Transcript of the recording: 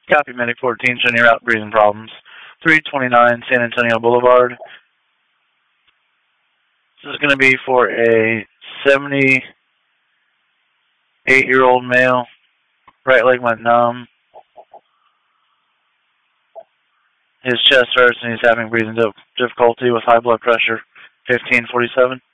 Copy, Medic 14, showing your route breathing problems. 329 San Antonio Boulevard. This is going to be for a 78-year-old male. Right leg went numb. His chest hurts and he's having breathing difficulty with high blood pressure. 1547.